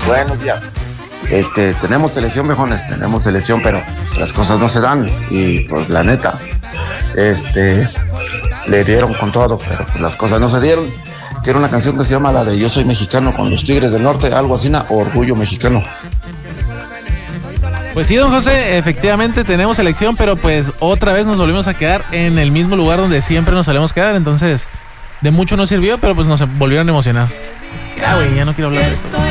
Buenos días. Tenemos selección, viejones, tenemos selección, pero las cosas no se dan. Y pues la neta, le dieron con todo, pero pues las cosas no se dieron. Quiero una canción que se llama la de Yo Soy Mexicano con los Tigres del Norte, algo así, Orgullo Mexicano. Pues sí, don José, efectivamente tenemos selección, pero pues otra vez nos volvimos a quedar en el mismo lugar donde siempre nos solemos quedar, entonces de mucho no sirvió, pero pues nos volvieron a emocionar. Ya, güey, ya no quiero hablar de esto.